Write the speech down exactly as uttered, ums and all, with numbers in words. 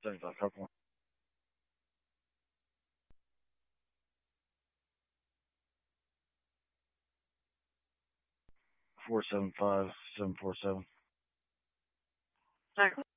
seventy-five, Park one. four seven five, seven four seven. Sorry.